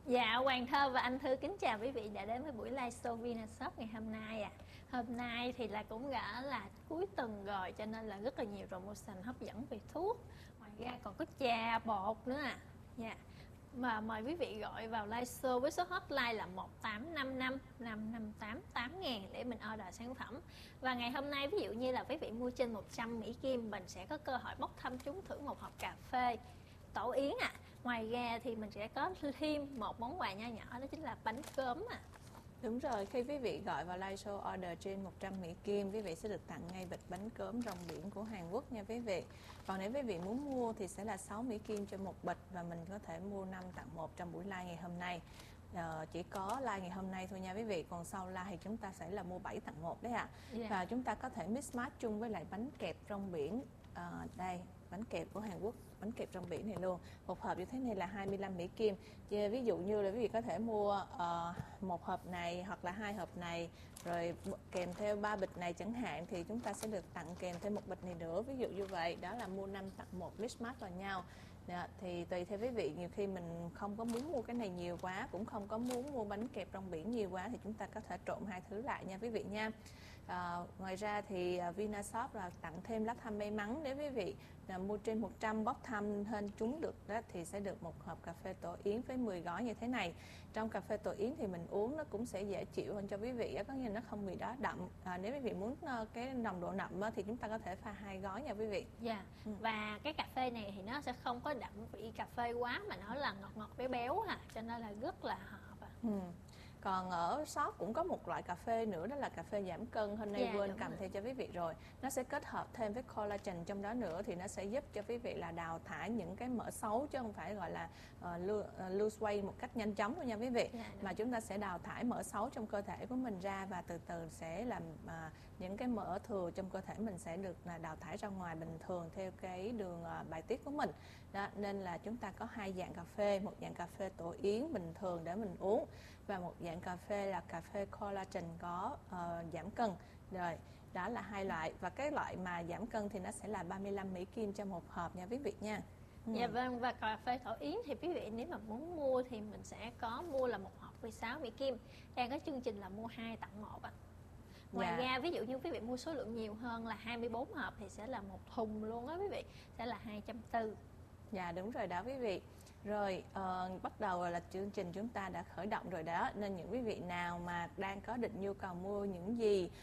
Dạ, Hoàng Thơ và anh Thư kính chào quý vị đã đến với buổi live show Vinashop ngày hôm nay ạ. Hôm nay thì cũng đã là cuối tuần rồi cho nên là rất là nhiều promotion hấp dẫn về thuốc. Ngoài ra còn có trà bột nữa à. Dạ. Mà mời quý vị gọi vào live show với số hotline là 1855 558 8000 để mình order sản phẩm. Và ngày hôm nay ví dụ như là quý vị mua trên 100 Mỹ Kim, mình sẽ có cơ hội bốc thăm trúng thưởng một hộp cà phê Tổ Yến ạ. Ngoài ra thì mình sẽ có thêm một món quà nho nhỏ, đó chính là bánh cốm ạ. Đúng rồi, khi quý vị gọi vào live show order trên 100 Mỹ Kim, quý vị sẽ được tặng ngay bịch bánh cốm rong biển của Hàn Quốc nha quý vị. Còn nếu quý vị muốn mua thì sẽ là 6 Mỹ Kim cho một bịch, và mình có thể mua 5 tặng 1 trong buổi live ngày hôm nay. Chỉ có live ngày hôm nay thôi nha quý vị, còn sau live thì chúng ta sẽ là mua 7 tặng 1 đấy ạ. Và chúng ta có thể mix match chung với lại bánh kẹp rong biển. Đây, bánh kẹp của Hàn Quốc, bánh kẹp rong biển này luôn. Một hộp như thế này là 25 Mỹ Kim. Ví dụ như là quý vị có thể mua một hộp này hoặc là 2 hộp này, rồi kèm theo 3 bịch này chẳng hạn, thì chúng ta sẽ được tặng kèm thêm một bịch này nữa. Ví dụ như vậy, đó là mua 5 tặng 1 mix match vào nhau. Thì tùy theo quý vị, nhiều khi mình không có muốn mua cái này nhiều quá, cũng không có muốn mua bánh kẹp rong biển nhiều quá, thì chúng ta có thể trộn hai thứ lại nha quý vị nha. Ngoài ra thì Vinashop là tặng thêm lá thăm may mắn. Nếu quý vị mua trên 100 bóc thăm hơn trúng được đó, thì sẽ được một hộp cà phê Tổ Yến với 10 gói như thế này. Trong cà phê Tổ Yến thì mình uống nó cũng sẽ dễ chịu hơn cho quý vị, có nghĩa nó không bị đó đậm. Nếu quý vị muốn cái nồng độ đậm thì chúng ta có thể pha 2 gói nha quý vị. Và cái cà phê này thì nó sẽ không có đậm vị cà phê quá, mà nó là ngọt ngọt béo béo cho nên là rất là hợp Còn ở shop cũng có một loại cà phê nữa, đó là cà phê giảm cân. Hôm nay quên cầm theo cho quý vị rồi. Nó sẽ kết hợp thêm với collagen trong đó nữa, thì nó sẽ giúp cho quý vị là đào thải những cái mỡ xấu, chứ không phải gọi là lose weight một cách nhanh chóng đâu nha quý vị. Mà chúng ta sẽ đào thải mỡ xấu trong cơ thể của mình ra, và từ từ sẽ làm những cái mỡ thừa trong cơ thể mình sẽ được đào thải ra ngoài bình thường theo cái đường bài tiết của mình. Đó, nên là chúng ta có hai dạng cà phê, một dạng cà phê Tổ Yến bình thường để mình uống, và một dạng cà phê là cà phê collagen có giảm cân. Rồi, đó là hai loại. Và cái loại mà giảm cân thì nó sẽ là 35 Mỹ Kim cho một hộp nha quý vị nha. Dạ vâng, và cà phê Tổ Yến thì quý vị nếu mà muốn mua thì mình sẽ có mua là một hộp 16 Mỹ Kim. Đang có chương trình là mua 2 tặng 1 ạ. Ngoài ra ví dụ như quý vị mua số lượng nhiều hơn là 24 hộp thì sẽ là một thùng luôn á quý vị, sẽ là 240. Dạ đúng rồi đó quý vị. Rồi bắt đầu là chương trình chúng ta đã khởi động rồi đó, nên những quý vị nào mà đang có định nhu cầu mua những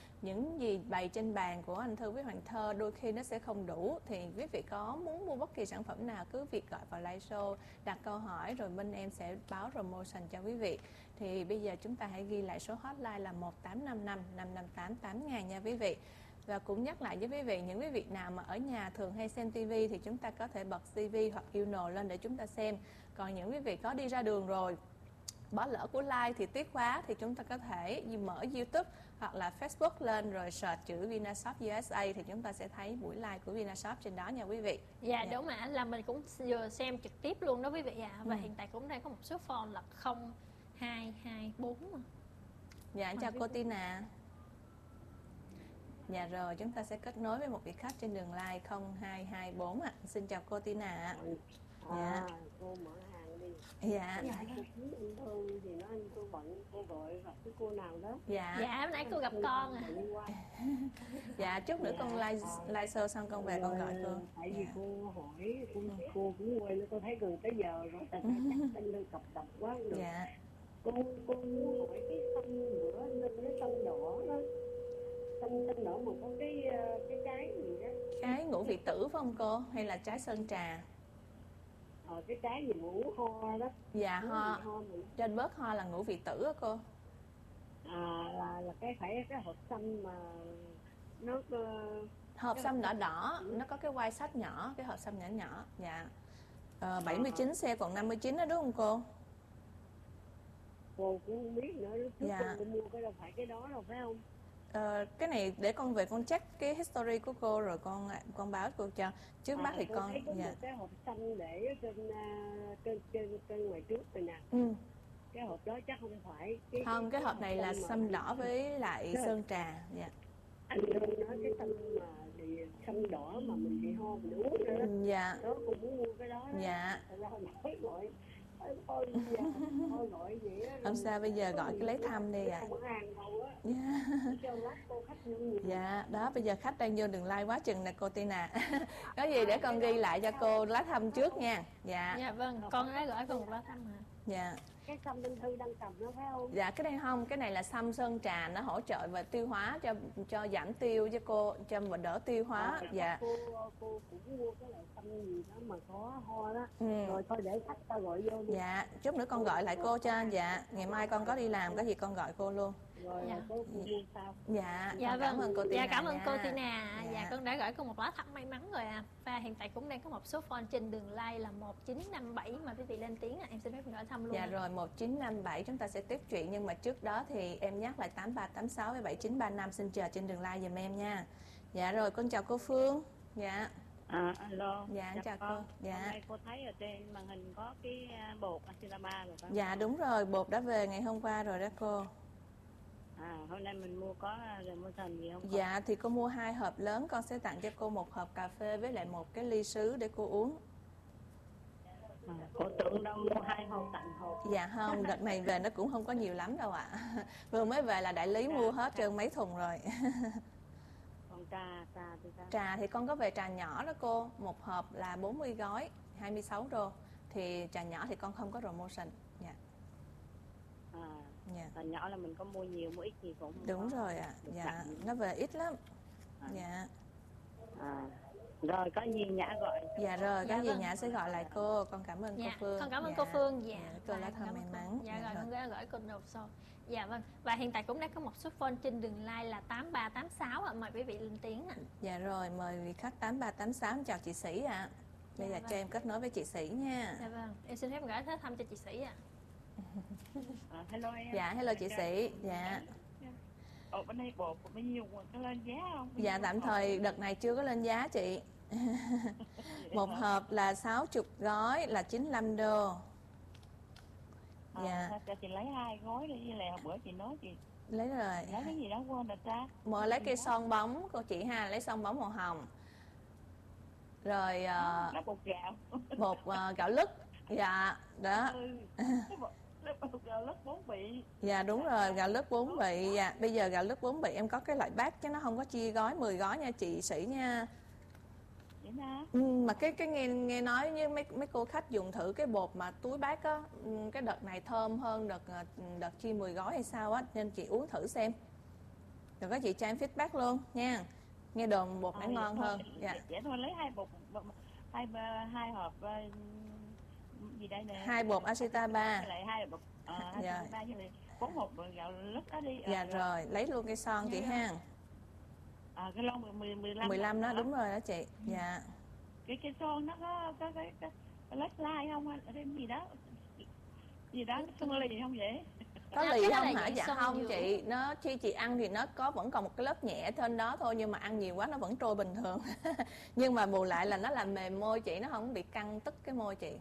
gì bày trên bàn của anh Thư với Hoàng Thơ đôi khi nó sẽ không đủ, thì quý vị có muốn mua bất kỳ sản phẩm nào cứ việc gọi vào live show đặt câu hỏi, rồi bên em sẽ báo promotion cho quý vị. Thì bây giờ chúng ta hãy ghi lại số hotline là 1855 558 8000 nha quý vị. Và cũng nhắc lại với quý vị, những quý vị nào mà ở nhà thường hay xem TV thì chúng ta có thể bật TV hoặc Uno lên để chúng ta xem. Còn những quý vị có đi ra đường rồi, bỏ lỡ của live thì tiếc quá, thì chúng ta có thể mở YouTube hoặc là Facebook lên rồi search chữ Vinashop USA thì chúng ta sẽ thấy buổi live của Vinashop trên đó nha quý vị. Dạ đúng ạ, là mình cũng vừa xem trực tiếp luôn đó quý vị ạ. Và hiện tại cũng đang có một số phone là 0224. Dạ chào cô Tina. Dạ rồi, chúng ta sẽ kết nối với một vị khách trên đường live 0224 ạ. Xin chào cô Tina ạ. Dạ. Cô mở hàng đi. Dạ. Cô kiếm anh Thư thì nói anh cô bận, cô gọi gặp cái cô nào đó. Dạ bữa nãy cô gặp con Dạ chút nữa con live show xong con về con gọi cô. Tại vì cô hỏi cô cũng quên, cô thấy gần tới giờ rồi, tại chắc anh Thư cập đọc quá rồi. Dạ. Cô hỏi cái sông nữa, lên cái sông đỏ đó. Sông đỏ mà có cái trái gì đó. Trái ngũ vị tử phải không cô? Hay là trái sơn trà? Cái trái gì ngũ ho đó. Dạ ho. Trên bớt ho là ngũ vị tử á cô. Là cái hộp sâm mà nó hộp sâm đỏ đỏ, nó có cái quai sách nhỏ, cái hộp sâm nhỏ nhỏ. Dạ. 79 xe còn 59 đó đúng không cô? Cô cũng không biết nữa, lúc trước cô mua cái đâu phải cái đó đâu phải không? Cái này để con về con check cái history của cô rồi con báo cô cho. Trước mắt thì con thấy có một cái hộp xanh để trên ngoài trước rồi nè. Cái hộp đó chắc không phải không, cái hộp này là sâm đỏ với lại sơn trà. Dạ. Anh Hương nói cái sâm mà thì sâm đỏ mà mình bị ho mình uống nữa đó. Dạ. Đó cô muốn mua cái đó. Dạ. Thật ra hồi nãy gọi Thôi giờ thôi gọi vậy á. Không sao, bây giờ gọi cái lấy thăm đi ạ. Không ăn đâu á. Dạ. Cho lát cô khách vô nhiều. Dạ, đó bây giờ khách đang vô đường like quá chừng nè cô Tina. Có gì để con ghi lại cho cô lá thăm trước nha. Dạ. Dạ vâng, con đã gửi con một lá thăm hả? Dạ. Cái sâm Minh Thư đang cầm nó phải không? Dạ cái này không, cái này là sâm sơn trà, nó hỗ trợ về tiêu hóa cho giảm tiêu cho cô, cho mà đỡ tiêu hóa. Dạ. Cô cũng mua cái loại sâm gì đó mà có hoa đó. Ừ. Rồi thôi để khách ta gọi vô đi. Dạ, chút nữa con gọi lại cô cho. Dạ, ngày mai con có đi làm, có gì con gọi cô luôn. Rồi Dạ. cô mua sao? Dạ, Dạ con vâng, cảm ơn cô Tina. dạ cảm ơn cô nha. Tina. Dạ. Dạ. Con đã gửi con một lá thăm may mắn rồi à. Và hiện tại cũng đang có một số phone trên đường like là 1957 mà quý vị lên tiếng à. Em xin phép gửi thăm luôn. Dạ à. rồi 1957 chúng ta sẽ tiếp chuyện, nhưng mà trước đó thì em nhắc lại 8386 với 7935 xin chờ trên đường like giùm em nha. Dạ rồi con chào cô Phương. Dạ. Alo. Dạ em chào cô. Dạ. Hôm nay cô thấy ở trên màn hình có cái bột Asilama rồi phải không? Dạ đúng rồi, bột đã về ngày hôm qua rồi đó cô. Hôm nay mình mua có Remotion gì không? Dạ thì cô mua 2 hộp lớn, con sẽ tặng cho cô một hộp cà phê với lại một cái ly sứ để cô uống. Cô tưởng đâu mua 2 hộp tặng hộp. Dạ không, đợt này về nó cũng không có nhiều lắm đâu ạ. Vừa mới về là đại lý mua hết trơn mấy thùng rồi. Còn trà thì sao? Trà thì con có về trà nhỏ đó cô, một hộp là 40 gói, 26 đô. Thì trà nhỏ thì con không có promotion. Dạ. Dạ. Trà nhỏ là mình có mua nhiều mua ít gì cũng Đúng có. rồi ạ. Dạ, nó về ít lắm. Dạ. Rồi có gì Nhã gọi. Dạ rồi, Dạ có gì vâng. Nhã sẽ gọi lại cô. Con cảm ơn Dạ, cô Phương. con cảm ơn Dạ. cô Phương. Dạ. Cô Và lá cảm thăm ơn may cô. mắn. Dạ rồi, rồi. con đã gửi cô đồ sau. Dạ vâng. Và hiện tại cũng đã có một số phone trên đường like là 8386 ạ. Mời quý vị lên tiếng ạ. Dạ rồi, mời vị khách 8386 chào chị Sĩ ạ. Bây Dạ giờ vâng. cho em kết nối với chị Sĩ nha. Dạ vâng. Em xin phép gửi tới thăm cho chị Sĩ ạ. Hello em. Dạ, hello chị Sĩ. Dạ. Bên đây bột bao nhiêu có lên giá không? Dạ tạm thời đợt này chưa có lên giá chị. Một hộp là 60 gói là 95 đô. Dạ. Cho chị lấy 2 gói đi, với lại hôm bữa chị nói chị Lấy rồi. lấy cái gì đó quên rồi ta. Mời lấy cây son bóng cô chị ha, lấy son bóng màu hồng. Rồi Nó bột gạo. bột gạo lứt. Dạ, đó. Nó bột gạo lứt 4 vị. Dạ đúng rồi, gạo lứt 4 vị. Dạ, bây giờ gạo lứt 4 vị em có cái loại bát chứ nó không có chia gói 10 gói nha chị Sĩ nha. Vậy hả? Mà cái nghe nói với mấy cô khách dùng thử cái bột mà túi bát á, cái đợt này thơm hơn đợt chia 10 gói hay sao á, nên chị uống thử xem. Rồi có chị cho em feedback luôn nha. Nghe đồn bột này ngon hơn. Dạ. Vậy thôi lấy 2 bột hai hộp gì đây nè. 2 bột Acetaba. Với lại 2 bột Dạ. Acetaba với lại 4 hộp gạo lứt đó đi. Dạ rồi, lấy luôn cây son chị ha. Cái lon 15 15 đó, đúng rồi đó chị. Dạ. Cái son nó có cái lách line không hay là thêm gì đó xuân lì không vậy? Có Dạ, lì cái đó không là hả? dạng Dạ son không dừa. chị. Nó khi chị ăn thì nó vẫn còn một cái lớp nhẹ trên đó thôi, nhưng mà ăn nhiều quá nó vẫn trôi bình thường. Nhưng mà bù lại là nó làm mềm môi chị, nó không bị căng tức cái môi chị.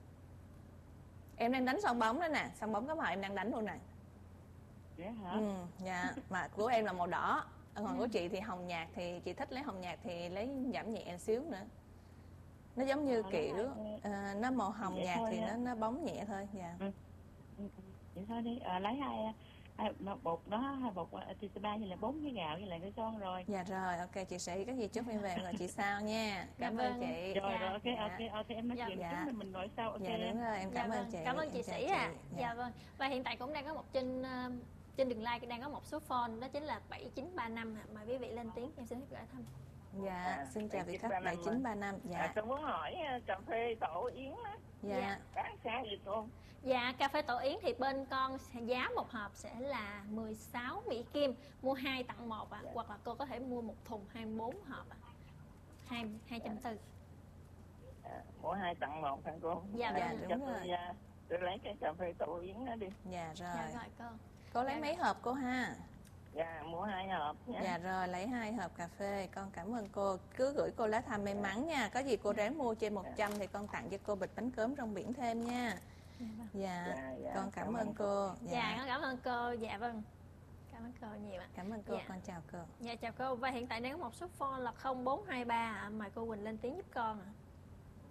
Em đang đánh son bóng đó nè, son bóng có màu em đang đánh luôn nè. Vậy hả? Dạ, mà của em là màu đỏ. Còn của chị thì hồng nhạt, thì chị thích lấy hồng nhạt thì lấy giảm nhẹ xíu nữa. Nó giống như kiểu nó màu hồng vậy nhạt thôi thì á. nó bóng nhẹ thôi. Dạ. Vậy thôi đi, lấy hai bột đó, 2 bột Acetaba với lại 4 cái gạo với lại cái son rồi. Dạ rồi, ok chị Sĩ, có gì chúc em về rồi chị sao nha. Cảm Dạ ơn vâng. chị. Rồi Dạ. rồi, ok em nói Dạ. chuyện Dạ. chút rồi mình gọi sau. Ok Dạ đúng rồi, em Dạ cảm ơn vâng. chị. Cảm ơn chị Em chào Sĩ ạ. chị. Dạ vâng. Và hiện tại cũng đang có một trên đường like đang có một số phone, đó chính là 7935 ạ. Mời quý vị lên tiếng, em xin phép gửi thăm. Dạ, xin chào vị khách 7935. 7935. Dạ. Tôi muốn hỏi cà phê Tổ Yến á, Dạ. bán sao vậy cô? Dạ, cà phê Tổ Yến thì bên con giá một hộp sẽ là 16 Mỹ Kim, mua 2 tặng 1 ạ. Hoặc là cô có thể mua một thùng 24 hộp ạ. 240. Mỗi 2 tặng 1 hả cô? Dạ, dạ, vâng. đúng rồi. Tôi lấy cái cà phê Tổ Yến đó đi. Dạ Dạ rồi. rồi cô. Cô lấy Dạ mấy hộp cô ha? Dạ, mua 2 hộp nha. Dạ rồi, lấy 2 hộp cà phê. Con cảm ơn cô. Cứ gửi cô lá thăm may mắn nha. Có gì cô ráng mua trên 100 thì con tặng cho cô bịch bánh cốm rong biển thêm nha. Dạ vâng. Dạ, Dạ, con cảm ơn cô. Dạ, con cảm ơn cô. Dạ vâng. Cảm ơn cô nhiều ạ. Cảm ơn cô, Dạ. con chào cô. Dạ chào cô. Và hiện tại đang có một số phone là 0423 ạ. Mời cô Quỳnh lên tiếng giúp con ạ.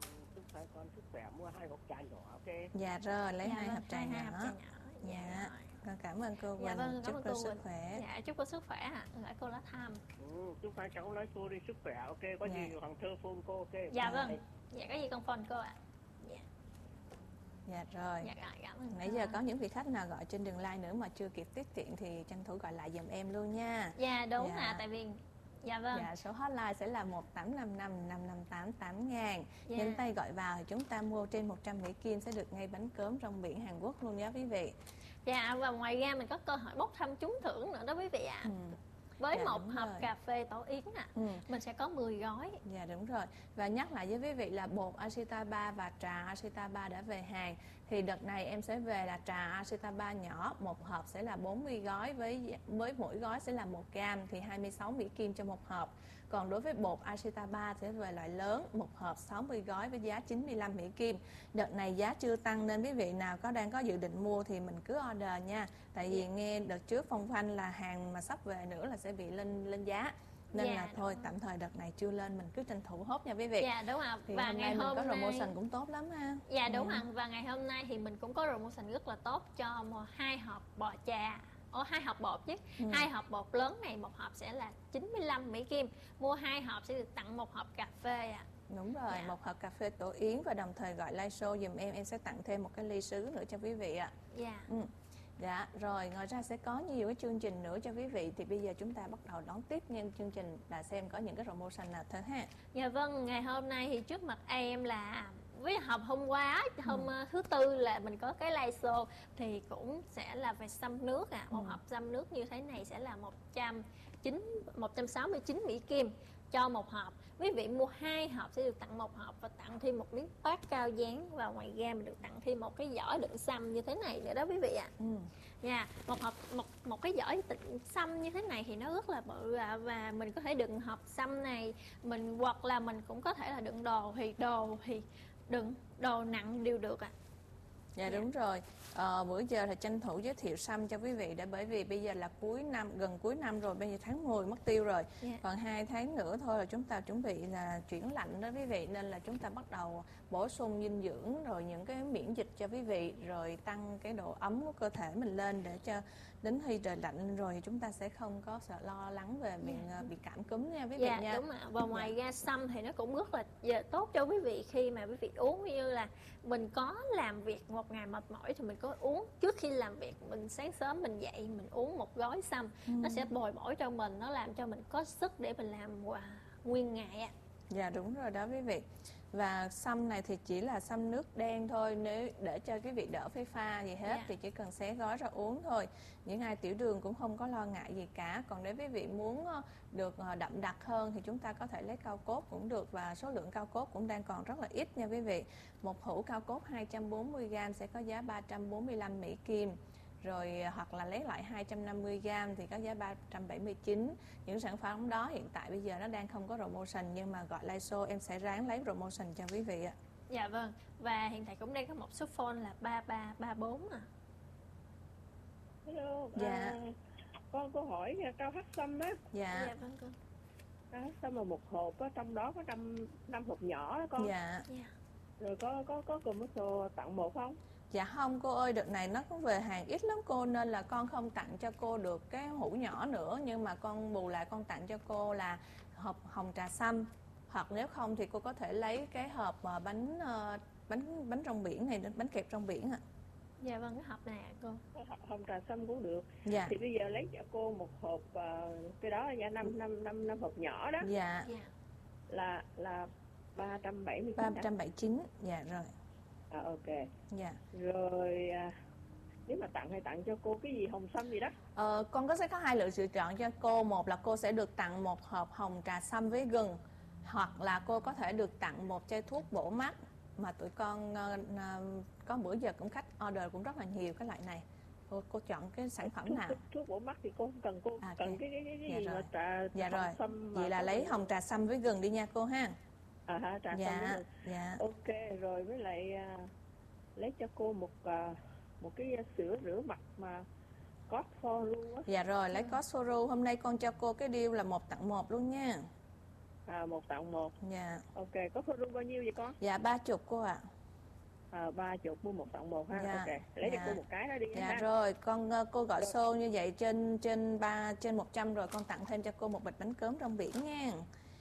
hai con sức khỏe, mua 2 hộp trà nhỏ, ok. Dạ rồi, lấy Dạ 2 vâng, hộp trà hai nhỏ. hộp trà nhỏ. Dạ Dạ, rồi. con cảm ơn cô Dạ Quỳnh, vâng, cảm chúc ơn cô cô sức Quỳnh. khỏe. Dạ, chúc cô sức khỏe ạ. Lại cô lá thăm. Chúc hai cháu lấy cô đi sức khỏe, ok. Có Dạ. gì Hoàng Thơ phone cô, ok. Dạ Bye. vâng. Dạ, có gì con phone cô ạ. Dạ. Dạ rồi. Dạ rồi, cảm ơn Nãy cô. giờ có những vị khách nào gọi trên đường line nữa mà chưa kịp tiếp tiện thì tranh thủ gọi lại giùm em luôn nha. Dạ đúng Dạ. ạ, tại vì dạ vâng. Dạ, số hotline sẽ là 1855 558 8000. Dạ. Nhanh tay gọi vào thì chúng ta mua trên 100 Mỹ Kim sẽ được ngay bánh cốm rong biển Hàn Quốc luôn nha quý vị. Dạ, và ngoài ra mình có cơ hội bốc thăm trúng thưởng nữa đó quý vị ạ. Với Dạ, một đúng hộp rồi. cà phê tổ yến ạ, mình sẽ có 10 gói. Dạ đúng rồi. Và nhắc lại với quý vị là bột Ashitaba và trà Ashitaba đã về hàng. Thì đợt này em sẽ về là trà Ashitaba nhỏ, một hộp sẽ là 40 gói với mỗi gói sẽ là 1 gram thì 26 Mỹ Kim cho một hộp. Còn đối với bột Ashitaba sẽ về loại lớn, một hộp 60 gói với giá 95 Mỹ Kim. Đợt này giá chưa tăng nên quý vị nào đang có dự định mua thì mình cứ order nha. Tại vì nghe đợt trước phong phanh là hàng mà sắp về nữa là sẽ bị lên giá. Nên Dạ, là thôi tạm thời đợt này chưa lên, mình cứ tranh thủ hốt nha quý vị. Dạ đúng ạ. Thì Và hôm ngày nay mình hôm có nay promotion cũng tốt lắm ha. Dạ đúng ạ. Và ngày hôm nay thì mình cũng có promotion rất là tốt cho 2 hộp bò trà. 2 hộp bột chứ. 2 hộp bột lớn này, một hộp sẽ là 95 Mỹ Kim. Mua 2 hộp sẽ được tặng một hộp cà phê ạ. Đúng rồi, Dạ. một hộp cà phê tổ yến và đồng thời gọi live show dùm em sẽ tặng thêm một cái ly sứ nữa cho quý vị ạ. Dạ. Dạ, rồi ngoài ra sẽ có nhiều cái chương trình nữa cho quý vị. Thì bây giờ chúng ta bắt đầu đón tiếp những chương trình là xem có những cái promotion nào thôi ha. Dạ vâng, ngày hôm nay thì trước mặt em là với hộp hôm qua hôm thứ tư là mình có cái live show thì cũng sẽ là về xăm nước một hộp xăm nước như thế này sẽ là 169 Mỹ Kim cho một hộp. Quý vị mua 2 hộp sẽ được tặng một hộp và tặng thêm một miếng bát cao dáng, và ngoài ra mình được tặng thêm một cái giỏ đựng xăm như thế này nữa đó quý vị ạ. Nha, một cái giỏ xăm như thế này thì nó rất là bự và mình có thể đựng hộp xăm này, hoặc là mình cũng có thể là đựng đồ thì đựng đồ nặng đều được ạ. Dạ đúng rồi. Bữa giờ thì tranh thủ giới thiệu xăm cho quý vị, để bởi vì bây giờ là cuối năm, gần cuối năm rồi, bây giờ tháng 10 mất tiêu rồi. Còn 2 tháng nữa thôi là chúng ta chuẩn bị là chuyển lạnh đó quý vị, nên là chúng ta bắt đầu bổ sung dinh dưỡng rồi những cái miễn dịch cho quý vị, rồi tăng cái độ ấm của cơ thể mình lên để cho đến khi trời lạnh rồi thì chúng ta sẽ không có sợ lo lắng về bị cảm cúm nha quý vị nha. Đúng ạ. Và ngoài ra xăm thì nó cũng rất là tốt cho quý vị khi mà quý vị uống, như là mình có làm việc một ngày mệt mỏi thì mình có uống trước khi làm việc, mình sáng sớm mình dậy mình uống một gói xăm, nó sẽ bồi bổ cho mình, nó làm cho mình có sức để mình làm nguyên ngày ạ. Dạ đúng rồi đó quý vị. Và xăm này thì chỉ là xăm nước đen thôi, nếu để cho quý vị đỡ phải pha gì hết thì chỉ cần xé gói ra uống thôi. Những ai tiểu đường cũng không có lo ngại gì cả. Còn nếu quý vị muốn được đậm đặc hơn thì chúng ta có thể lấy cao cốt cũng được, và số lượng cao cốt cũng đang còn rất là ít nha quý vị. Một hũ cao cốt 240g sẽ có giá 345 Mỹ Kim. Rồi hoặc là lấy lại 250g thì có giá 379. Những sản phẩm đó hiện tại bây giờ nó đang không có promotion, nhưng mà gọi live show em sẽ ráng lấy promotion cho quý vị ạ. Dạ vâng. Và hiện tại cũng đang có một số phone là 3334 à. Hello. Dạ. Con có hỏi cao hắc xăm đó. Dạ. Dạ vâng con. Cao hắc xăm là một hộp á, trong đó có 5 hộp nhỏ đó con. Dạ. Rồi có commercial tặng một không? Dạ không cô ơi, đợt này nó cũng về hàng ít lắm cô, nên là con không tặng cho cô được cái hũ nhỏ nữa, nhưng mà con bù lại con tặng cho cô là hộp hồng trà xăm, hoặc nếu không thì cô có thể lấy cái hộp bánh rong biển này, bánh kẹp rong biển ạ. Dạ vâng, cái hộp này ạ cô. Hồng trà xăm cũng được. Dạ. Thì bây giờ lấy cho cô một hộp, cái đó là 5 hộp nhỏ đó. Dạ. Là 379. 379. Dạ rồi. Ok. Dạ. Rồi nếu mà tặng hay tặng cho cô cái gì hồng xăm gì đó? Con sẽ có 2 lựa chọn cho cô. Một là cô sẽ được tặng một hộp hồng trà xăm với gừng, hoặc là cô có thể được tặng một chai thuốc bổ mắt mà tụi con có bữa giờ cũng khách order cũng rất là nhiều cái loại này. Cô chọn cái sản phẩm nào? Thuốc bổ mắt thì cô không cần, cô cần cái dạ gì rồi. mà trà dạ hồng rồi. xăm. Vậy là lấy hồng trà xăm với gừng đi nha cô ha. Trà xăm với gừng. Dạ. Ok, rồi với lại lấy cho cô một cái sữa rửa mặt mà có Foru á. Dạ rồi, lấy có Soru. Hôm nay con cho cô cái deal là 1 tặng 1 luôn nha. 1 tặng 1. Dạ. Ok, có showroom bao nhiêu vậy con? Dạ 30 cô ạ. 30 mua 1 tặng 1 ha. Dạ. Ok, lấy cho Dạ. cô một cái đó đi Dạ ha. rồi, cô gọi xô như vậy trên 100 rồi, con tặng thêm cho cô một bịch bánh cốm rong biển nha.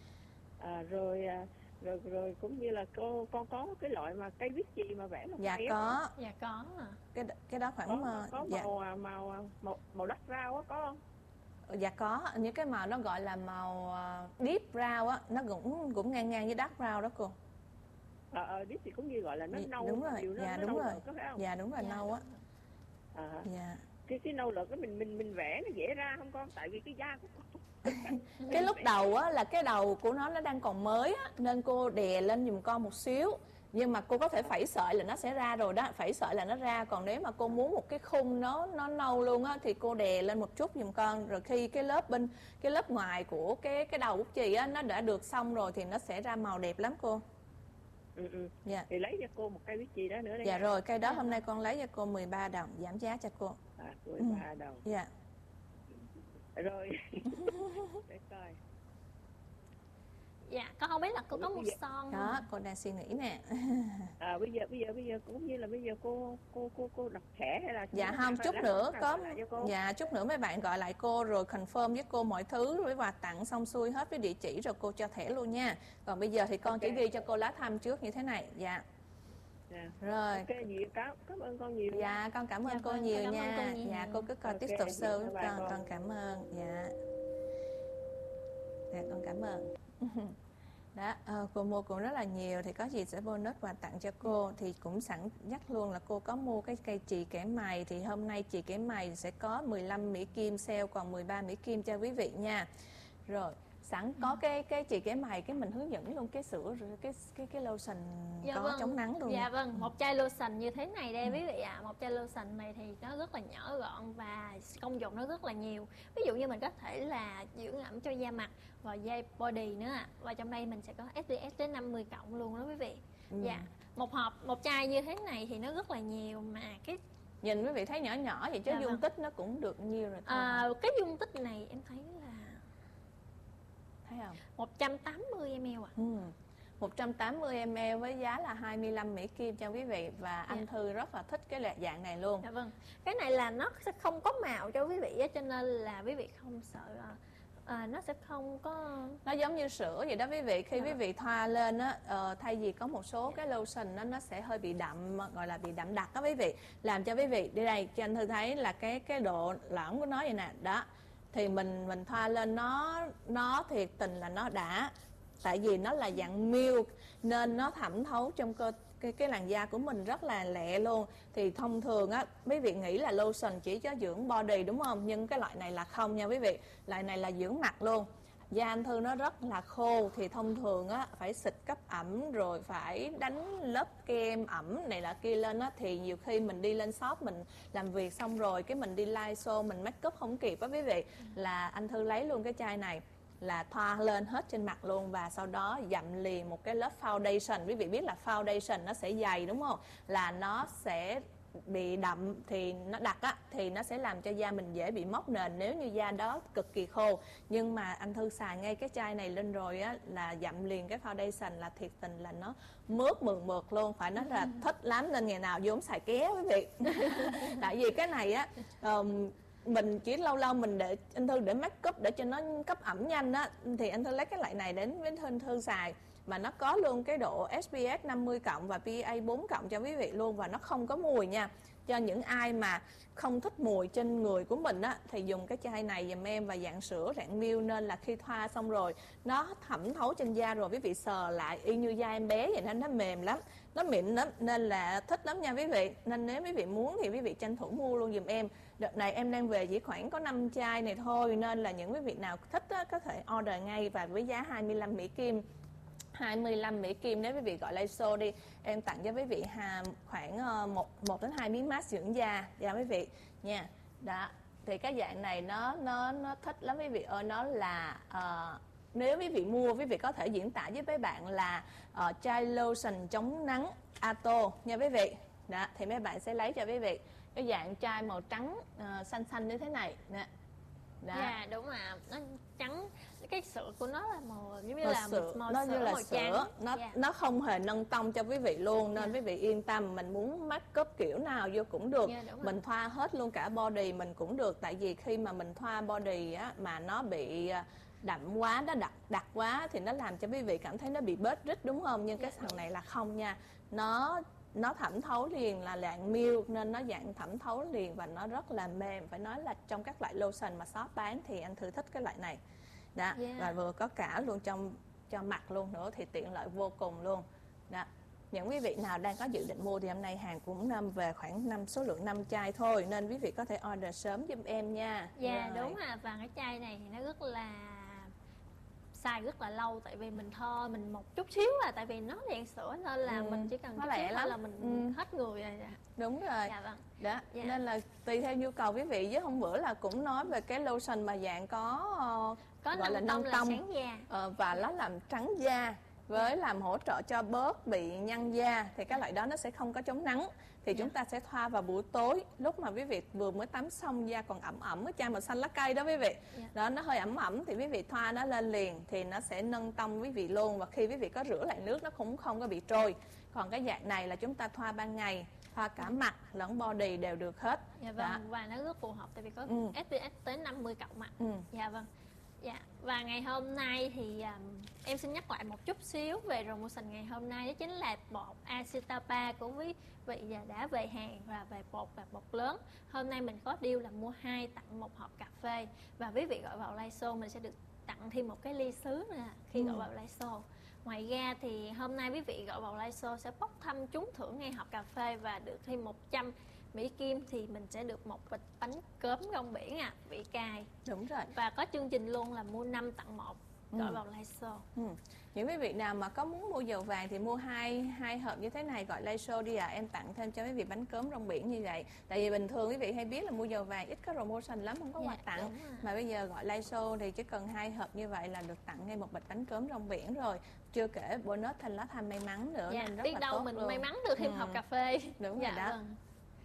Rồi cũng như là con có cái loại mà cây viết chì mà vẽ bằng Dạ tay có. Dạ có. Cái đó khoảng có dạ. màu đất rau á, có không? Dạ có, những cái màu nó gọi là màu deep brown á, nó cũng ngang với dark brown đó cô. Deep thì cũng như gọi là nó nâu. Đúng rồi. Dạ đúng rồi. Có phải không? Dạ đúng rồi, nâu á. Dạ. Cái nâu lợt đó mình vẽ nó dễ ra không con? Tại vì cái da của con cái lúc đầu á là cái đầu của nó đang còn mới á, nên cô đè lên giùm con một xíu. Nhưng mà cô có thể phẩy sợi là nó sẽ ra rồi đó, phẩy sợi là nó ra. Còn nếu mà cô muốn một cái khung nó nâu luôn á thì cô đè lên một chút giùm con. Rồi khi cái lớp ngoài của cái đầu bút chì á nó đã được xong rồi thì nó sẽ ra màu đẹp lắm cô. Dạ. Thì lấy cho cô một cây viết chì đó nữa đây. Dạ rồi, cây đó hôm nay con lấy cho cô 13 đồng, giảm giá cho cô. 13 đồng. Dạ. Rồi. Để coi. Dạ, con không biết là cô có một son đó, không? cô đang suy nghĩ nè. Bây giờ cũng như là bây giờ cô đọc thẻ hay là dạ không, chút nữa có. Dạ chút nữa mấy bạn gọi lại cô rồi confirm với cô mọi thứ với quà tặng xong xuôi hết với địa chỉ rồi cô cho thẻ luôn nha. Còn bây giờ thì con chỉ ghi cho cô lá thăm trước như thế này. Dạ. Rồi. Ok, cảm ơn con nhiều. Dạ con cảm ơn cô nhiều nha. Dạ cô cứ coi tiếp tục show giúp con cảm ơn. Dạ. Dạ con cảm ơn. Đó, cô mua cũng rất là nhiều thì có gì sẽ bonus quà tặng cho cô. Thì cũng sẵn nhắc luôn là cô có mua cái cây chì kẻ mày thì hôm nay chì kẻ mày sẽ có 15 Mỹ Kim sale còn 13 Mỹ Kim cho quý vị nha. Rồi sẵn có cái chì kẻ mày cái mình hướng dẫn luôn cái sữa rồi cái lotion có chống nắng luôn. Dạ vâng, một chai lotion như thế này đây quý vị ạ. Một chai lotion này thì nó rất là nhỏ gọn và công dụng nó rất là nhiều. Ví dụ như mình có thể là dưỡng ẩm cho da mặt và da body nữa ạ. Và trong đây mình sẽ có SPF đến 50 cộng luôn đó quý vị. Dạ, một chai như thế này thì nó rất là nhiều mà cái nhìn quý vị thấy nhỏ nhỏ vậy chứ dung tích nó cũng được nhiều rồi thôi. Cái dung tích này em thấy là thấy không? 180 ml ạ. 180 ml với giá là 25 Mỹ Kim cho quý vị. Và anh Thư rất là thích cái dạng này luôn. Dạ vâng. Cái này là nó sẽ không có màu cho quý vị á, cho nên là quý vị không sợ nó sẽ không có, nó giống như sữa vậy đó quý vị. Khi quý vị thoa lên á, thay vì có một số cái lotion nó sẽ hơi bị đậm, gọi là bị đậm đặc đó quý vị, làm cho quý vị đi đây cho anh Thư thấy là cái độ loãng của nó vậy nè. Đó thì mình thoa lên nó thiệt tình là nó đã, tại vì nó là dạng milk nên nó thẩm thấu trong cái làn da của mình rất là lẹ luôn. Thì thông thường á quý vị nghĩ là lotion chỉ cho dưỡng body đúng không, nhưng cái loại này là không nha quý vị. Loại này là dưỡng mặt luôn. Da anh Thư nó rất là khô thì thông thường á phải xịt cấp ẩm rồi phải đánh lớp kem ẩm này là kia lên á, thì nhiều khi mình đi lên shop mình làm việc xong rồi cái mình đi live show mình make up không kịp á quý vị, là anh Thư lấy luôn cái chai này là thoa lên hết trên mặt luôn và sau đó dặm liền một cái lớp foundation. Quý vị biết là foundation nó sẽ dày đúng không, là nó sẽ bị đậm thì nó đặc á thì nó sẽ làm cho da mình dễ bị mốc nền nếu như da đó cực kỳ khô. Nhưng mà anh Thư xài ngay cái chai này lên rồi á là dặm liền cái foundation là thiệt tình là nó mướt mượt mượt luôn, phải nói là thích lắm nên ngày nào vốn xài ké quý vị. Tại vì cái này á mình chỉ lâu lâu mình để anh Thư để make up để cho nó cấp ẩm nhanh á, thì anh Thư lấy cái loại này đến với anh Thư xài mà nó có luôn cái độ SPF 50 cộng và PA 4 cộng cho quý vị luôn, và nó không có mùi nha. Cho những ai mà không thích mùi trên người của mình á thì dùng cái chai này giùm em, và dạng sữa dạng milk nên là khi thoa xong rồi nó thẩm thấu trên da rồi quý vị sờ lại y như da em bé vậy nên nó mềm lắm, nó mịn lắm nên là thích lắm nha quý vị. Nên nếu quý vị muốn thì quý vị tranh thủ mua luôn giùm em. Đợt này em đang về chỉ khoảng có 5 chai này thôi nên là những quý vị nào thích á, có thể order ngay và với giá 25 Mỹ Kim. 25 Mỹ Kim nếu quý vị gọi Laiso đi, em tặng cho quý vị khoảng 1 đến 2 miếng mask dưỡng da cho quý vị nha. Đó thì cái dạng này nó thích lắm quý vị ơi. Nó là nếu quý vị mua quý vị có thể diễn tả với mấy bạn là chai lotion chống nắng Ato nha quý vị. Đó thì mấy bạn sẽ lấy cho quý vị cái dạng chai màu trắng xanh xanh như thế này nè. Đó. Dạ đúng ạ, nó trắng, cái sữa của nó là màu giống như Màu là sữa, màu nó như sữa là màu sữa, trắng. nó Dạ. nó không hề nâng tông cho quý vị luôn, nên Dạ. quý vị yên tâm, mình muốn make up kiểu nào vô cũng được. Dạ, đúng rồi. Mình thoa hết luôn cả body mình cũng được, tại vì khi mà mình thoa body á mà nó bị đậm quá, nó đặc quá thì nó làm cho quý vị cảm thấy nó bị bết rít, đúng không? Nhưng cái Dạ, thằng đúng. này là không nha, nó thẩm thấu liền, là dạng milk nên nó dạng thẩm thấu liền và nó rất là mềm. Phải nói là trong các loại lotion mà shop bán thì anh Thư thích cái loại này đó. Yeah. Và vừa có cả luôn trong cho mặt luôn nữa thì tiện lợi vô cùng luôn đó. Những quý vị nào đang có dự định mua thì hôm nay hàng cũng về khoảng số lượng 5 chai thôi, nên quý vị có thể order sớm giùm em nha. Dạ Rồi. đúng à, và cái chai này thì nó rất là xài rất là lâu, tại vì mình thoa mình một chút xíu tại vì nó dạng sữa nên là mình chỉ cần nó chút lẹ xíu lắm. thôi là mình hết người rồi. Đúng rồi. Dạ vâng. Đó, Dạ. nên là tùy theo nhu cầu quý vị. Với hôm bữa là cũng nói về cái lotion mà dạng có gọi là nâng tông sáng da. và nó làm trắng da với làm hỗ trợ cho bớt bị nhăn da, thì cái loại đó nó sẽ không có chống nắng. Thì chúng ta sẽ thoa vào buổi tối lúc mà quý vị vừa mới tắm xong, da còn ẩm ẩm, cái chai màu xanh lá cây đó quý vị. Đó, nó hơi ẩm ẩm thì quý vị thoa nó lên liền thì nó sẽ nâng tông quý vị luôn, và khi quý vị có rửa lại nước nó cũng không có bị trôi. Còn cái dạng này là chúng ta thoa ban ngày, thoa cả mặt lẫn body đều được hết. Dạ Đó. vâng, và nó rất phù hợp tại vì có SPF tới 50 cộng ạ. Dạ vâng. Dạ, và ngày hôm nay thì em xin nhắc lại một chút xíu về promotion ngày hôm nay, đó chính là bột Acetapa của quý vị đã về hàng và về bột và bột lớn. Hôm nay mình có deal là mua 2 tặng 1 hộp cà phê, và quý vị gọi vào live show mình sẽ được tặng thêm một cái ly sứ nữa khi gọi vào live show. Ngoài ra thì hôm nay quý vị gọi vào live show sẽ bốc thăm trúng thưởng ngay hộp cà phê và được thêm 100 Mỹ Kim, thì mình sẽ được một bịch bánh cốm rong biển vị cay. Đúng rồi. Và có chương trình luôn là mua 5 tặng 1 gọi vào live show. Những quý vị nào mà có muốn mua dầu vàng thì mua hai hộp như thế này, gọi live show đi em tặng thêm cho quý vị bánh cốm rong biển như vậy. Tại vì bình thường quý vị hay biết là mua dầu vàng ít có promotion lắm, không có quà tặng. Mà bây giờ gọi live show thì chỉ cần 2 hộp như vậy là được tặng ngay một bịch bánh cốm rong biển rồi. Chưa kể bonus thanh lá tham may mắn nữa, nên rất biết là đâu tốt mình luôn. may mắn được thêm hộp cà phê. Đúng rồi đó. Vâng.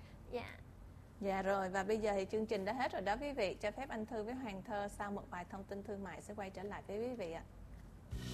Dạ rồi, và bây giờ thì chương trình đã hết rồi đó quý vị. Cho phép anh Thư với Hoàng Thơ sau một vài thông tin thương mại sẽ quay trở lại với quý vị ạ.